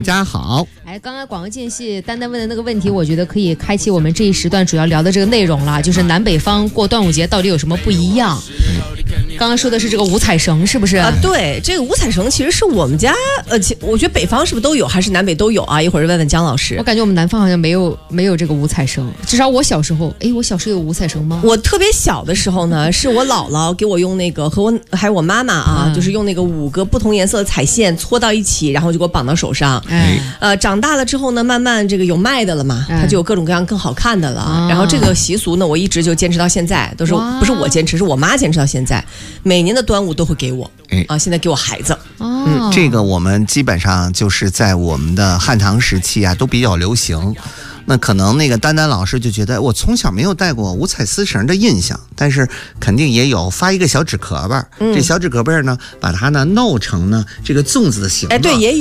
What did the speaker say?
大家好， 刚刚广告间隙丹丹问的那个问题，我觉得可以开启我们这一时段主要聊的这个内容了，就是南北方过端午节到底有什么不一样？刚刚说的是这个五彩绳，是不是？ 对，这个五彩绳其实是我们家，我觉得北方是不是都有，还是南北都有啊？一会儿问问姜老师。 我感觉我们南方好像没有这个五彩绳，至少我小时候，我小时候有五彩绳吗？ 我特别小的时候呢，是我姥姥给我用那个和我还有我妈妈啊，就是用那个5个不同颜色的彩线搓到一起，然后就给我绑到手上。长大了之后呢，慢慢这个有卖的了嘛，它就有各种各样更好看的了。然后这个习俗呢，我一直就坚持到现在，都是不是我坚持，是我妈坚持到现在。每年的端午都会给我，现在给我孩子。 这个我们基本上就是在我们的汉唐时期啊，都比较流行。那可能那个丹丹老师就觉得我从小没有带过五彩丝绳的印象，但是肯定也有发一个小纸壳儿，这小纸壳儿呢，把它呢弄成呢这个粽子的形状。 对，也有。